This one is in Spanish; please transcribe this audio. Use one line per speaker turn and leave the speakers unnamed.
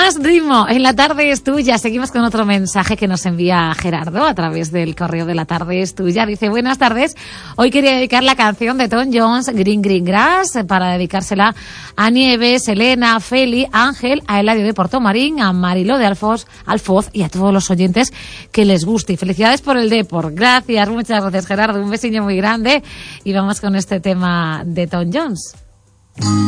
Más ritmo, en la tarde es tuya. Seguimos con otro mensaje que nos envía Gerardo a través del correo de la tarde es tuya. Dice, buenas tardes, hoy quería dedicar la canción de Tom Jones, Green Green Grass, para dedicársela a Nieves, Elena, Feli, Ángel, a Eladio de Portomarín, a Mariló de Alfoz y a todos los oyentes que les guste. Y felicidades por el Depor. Gracias, muchas gracias Gerardo, un besiño muy grande y vamos con este tema de Tom Jones.